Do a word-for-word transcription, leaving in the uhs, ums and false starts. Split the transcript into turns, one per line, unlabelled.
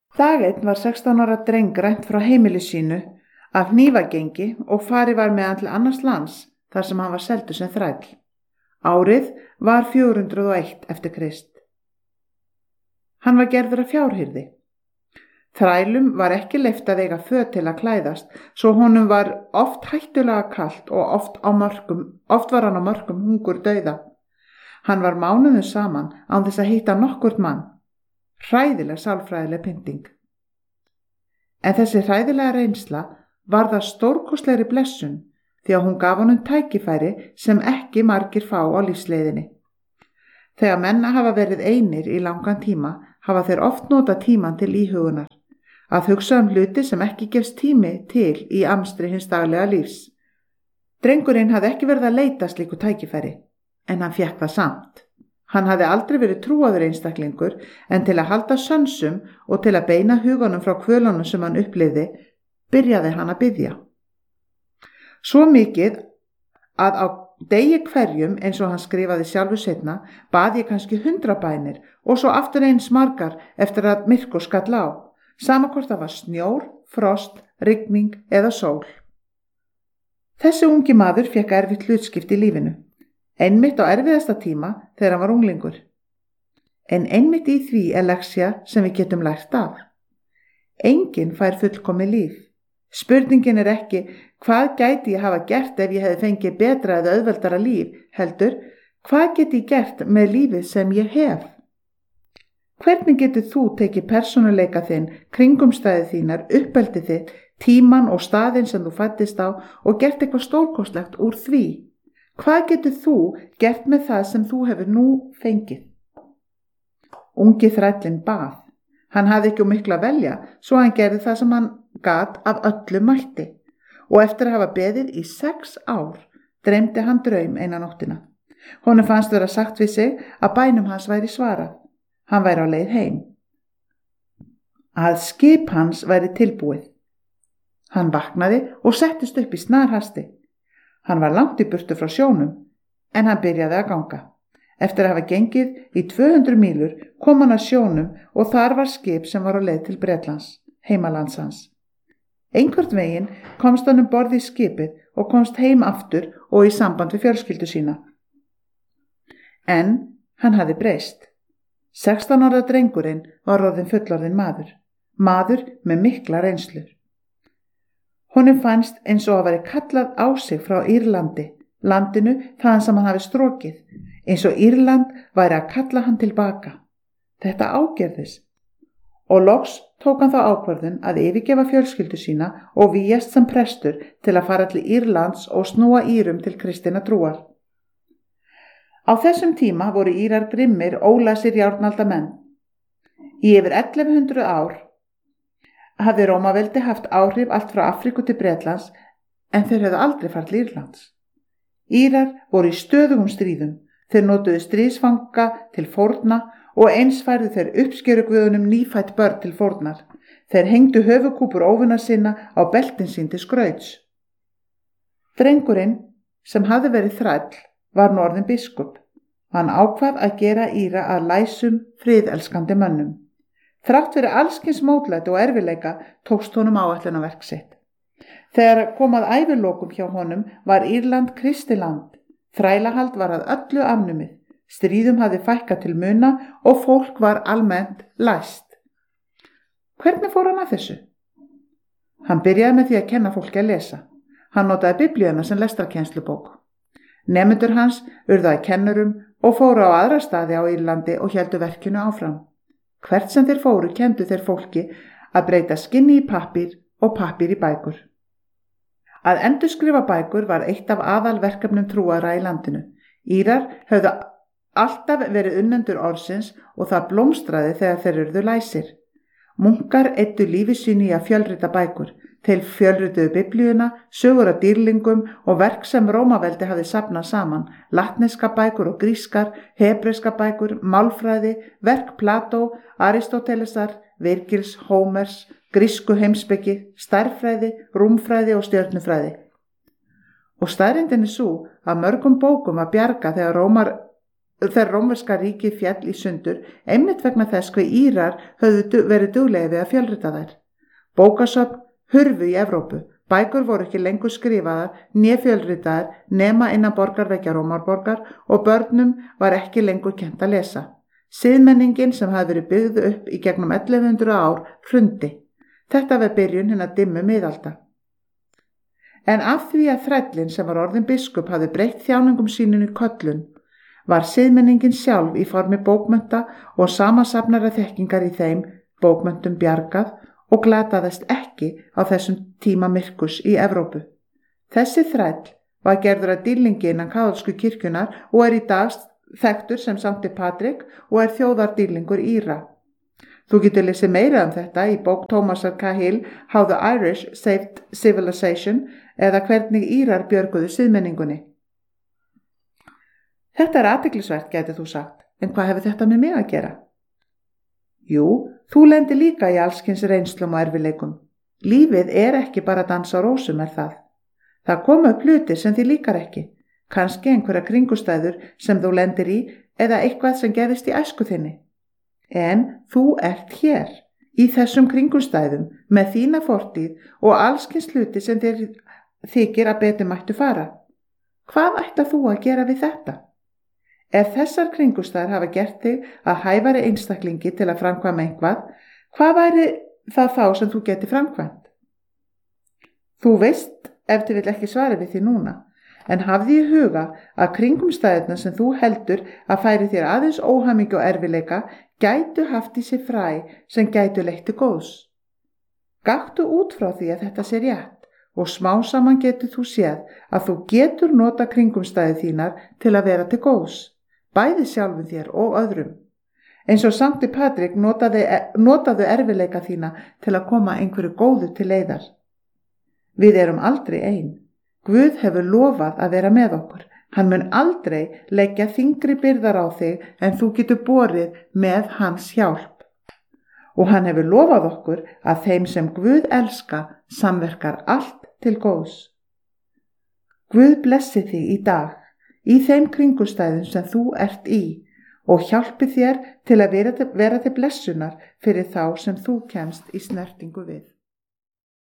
Dag einn var sextán ára dreng rænt frá heimili sínu af hnífagengi og farið var með hann til annars lands þar sem hann var seldur sem þræll. Árið var fjögur hundruð og eitt eftir Krist. Hann var gerður af fjárhirði. Þrælum var ekki leyft að eiga föt til að klæðast, svo honum var oft hættulega kalt og oft, á mörkum, oft var hann á mörkum hungur dauða. Hann var mánuðum saman án þess að hitta nokkurt mann. Hræðileg sálfræðileg pynting. En þessi hræðilega reynsla var það stórkostlegri blessun því að hún gaf honum tækifæri sem ekki margir fá á lífsleiðinni. Þegar menn hafa verið einir í langan tíma hafa þeir oft nota tíman til íhugunar, að hugsa um hluti sem ekki gefst tími til í amstri hins daglega lífs. Drengurinn hafði ekki verið að leita slíku tækifæri, en hann fékk það samt. Hann hafði aldrei verið trúaður einstaklingur, en til að halda sönsum og til að beina huganum frá kvölunum sem hann upplifði, byrjaði hann að biðja. Svo mikið að á degi hverjum, eins og hann skrifaði sjálfur seinna, bað ég kannski hundra bænir og svo aftur eins margar eftir að myrkur skall á, sama hvort það var snjór, frost, rigning eða sól. Þessi ungi maður fékk erfitt hlutskipti í lífinu, einmitt á erfiðasta tíma þegar hann var unglingur. En einmitt í því er lexía sem við getum lært af. Enginn fær fullkomið líf. Spurningin er ekki hvað gæti ég hafa gert ef ég hefði fengið betra eða auðveldara líf, heldur hvað geti ég gert með lífið sem ég hef? Hvernig getur þú tekið persónuleika þinn, kringumstæði þínar, uppeldið þitt, tíman og staðinn sem þú fæddist á og gert eitthvað stórkostlegt úr því? Hvað getur þú gert með það sem þú hefur nú fengið? Ungi þrællinn bað. Hann hafði ekki um miklu að velja, svo hann gerði það sem hann gat af öllu mætti. Og eftir að hafa beðið í sex ár, dreymdi hann draum eina nóttina. Honum fannst vera sagt við sig að bænum hans væri svarað. Hann væri á leið heim. Að skip hans væri tilbúið. Hann vaknaði og settist upp í snarhasti. Hann var langt í burtu frá sjónum, en hann byrjaði að ganga. Eftir að hafa gengið í tvö hundruð mílur kom hann að sjónum og þar var skip sem var á leið til Bretlands, heimalands hans. Einhvern veginn komst hann um borð í skipið og komst heim aftur og í samband við fjölskyldu sína. En hann hafði breyst. sextán ára drengurinn var orðinn fullorðinn maður, maður með mikla reynslur. Honum fannst eins og að veri kallað á sig frá Írlandi, landinu þaðan sem hann hafi strokið, eins og Írland væri að kalla hann tilbaka. Þetta ágerðist. Og loks tók hann þá ákvörðun að yfirgefa fjölskyldu sína og vígjast sem prestur til að fara til Írlands og snúa Írum til kristinna trúar. Á þessum tíma voru Írar grimmir, ólæsir járnaldamenn. Í yfir ellefu hundruð ár hafði Rómaveldi haft áhrif allt frá Afríku til Bretlands, en þeir hefðu aldrei farið til Írlands. Írar voru í stöðugum stríðum, þeir notuðu stríðsfanga til fórna og eins færðu þeir uppskeruguðunum nýfætt börn til fórnar. Þeir hengdu höfukúpur óvina sinna á beltin sín til skrauts. Drengurinn, sem hafði verið þræll, var nú orðinn biskup. Hann ákvað að gera Íra að læsum, friðelskandi mönnum. Þrátt fyrir allskins mótlæti og erfileika tókst honum áætlunarverk sitt. Þegar kom að ævilokum hjá honum var Írland kristiland. Þrælahald var að öllu afnumið. Stríðum hafði fækkað til muna og fólk var almennt læst. Hvernig fór hann að þessu? Hann byrjaði með því að kenna fólki að lesa. Hann notaði biblíuna sem lestrarkennslubók. Nemendur hans urðu að kennurum og fóru á aðra staði á Írlandi og héldu verkinu áfram. Hvert sem þeir fóru kenndu þeir fólki að breyta skinni í pappír og pappír í bækur. Að endurskrifa bækur var eitt af aðalverkefnum trúara í landinu. Írar höfðu alltaf verið unnendur orðsins og það blómstraði þegar þeir urðu læsir. Munkar eyddu lífi sínu í að fjölrita bækur. Þeir fjölrituðu biblíuna, sögur af dýrlingum og verk sem Rómaveldi hafði safnað saman, latneska bækur og grískar, hebreska bækur, málfræði, verk Plató, Aristótelesar, Virgils, Hómers, grísku heimspeki, stærðfræði, rúmfræði og stjörnufræði. Og staðreyndin er sú að mörgum bókum var bjargað þegar Rómar, þegar rómverska ríkið féll í sundur einmitt vegna þess hve Írar höfðu verið duglegir við að fjölrita þær. Bókasöfn hurfu í Evrópu, bækur voru ekki lengur skrifaðar né fjölritaðar nema innan borgarveggja Rómarborgar og börnum var ekki lengur kennt að lesa. Siðmenningin sem hafði verið byggð upp í gegnum ellefu hundruð ár hrundi. Þetta var byrjun hinna dimmu miðalda. En af því að þrællinn sem var orðin biskup hafði breytt þjáningum sínum í köllun, var siðmenningin sjálf í formi bókmennta og samansafnara þekkingar í þeim bókmenntum bjargað og glataðist ekki á þessum tíma myrkus í Evrópu. Þessi þræll var gerður að dýrlingi innan kaþólsku kirkjunnar og er í dag þekktur sem Sankti Patrik og er þjóðardýrlingur Íra. Þú getur lesið meira um þetta í bók Thomasar Cahill, How the Irish Saved Civilization, eða hvernig Írar björguðu siðmenningunni. Þetta er athyglisvert, gæti þú sagt, en hvað hefur þetta með mig að gera? Jú, þú lendir líka í allskyns reynslum og erfileikum. Lífið er ekki bara dans á rósum, er það. Það koma upp hlutir sem þið líkar ekki, kannski einhverja kringustæður sem þú lendir í eða eitthvað sem gerðist í æsku þinni. En þú ert hér, í þessum kringustæðum, með þína fortíð og allskyns hluti sem þér þykir að betur mættu fara. Hvað ætlar þú að gera við þetta? Ef þessar kringustæður hafa gert þig að hæfari einstaklingi til að framkvæma einhvað, hvað væri það þá sem þú geti framkvæmt? Þú veist ef þið vill ekki svara við því núna, en hafði í huga að kringumstæðurna sem þú heldur að færi þér aðeins óhamingju og erfileika gætu haft í sig fræ sem gætu leitt til góðs. Gakktu út frá því að þetta sé rétt og smá saman getur þú séð að þú getur nota kringumstæðu þínar til að vera til góðs, bæði sjálfum þér og öðrum. Eins og Sankti Patrik notaði, notaðu erfileika þína til að koma einhverju góðu til leiðar. Við erum aldrei ein. Guð hefur lofað að vera með okkur. Hann mun aldrei leggja þyngri byrðar á þig en þú getur borið með hans hjálp. Og hann hefur lofað okkur að þeim sem Guð elska samverkar allt til góðs. Guð blessi þig í dag, í þeim kringustæðum sem þú ert í og hjálpi þér til að vera til, vera til blessunar fyrir þá sem þú kemst í snertingu við.